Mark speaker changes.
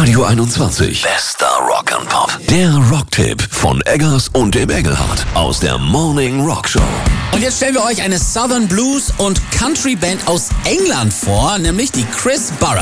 Speaker 1: Radio 21. Bester Rock and Pop. Der Rocktipp von Eggers und dem Engelhardt aus der Morning Rock Show.
Speaker 2: Und jetzt stellen wir euch eine Southern Blues und Country Band aus England vor, nämlich die Chris Barrett.